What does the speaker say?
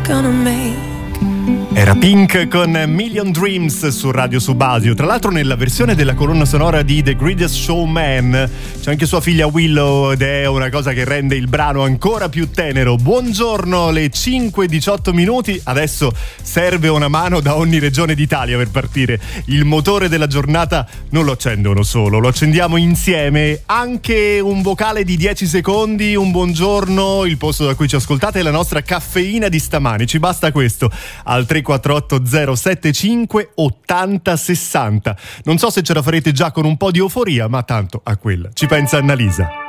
gonna make. Era Pink con Million Dreams su Radio Subasio. Tra l'altro nella versione della colonna sonora di The Greatest Showman c'è anche sua figlia Willow ed è una cosa che rende il brano ancora più tenero. Buongiorno, le 5:18 minuti. Adesso serve una mano da ogni regione d'Italia per partire. Il motore della giornata non lo accende uno solo, lo accendiamo insieme. Anche un vocale di 10 secondi, un buongiorno, il posto da cui ci ascoltate è la nostra caffeina di stamani. Ci basta questo al 348 075 80 60. Non so se ce la farete già con un po' di euforia, ma tanto a quella ci pensa Annalisa.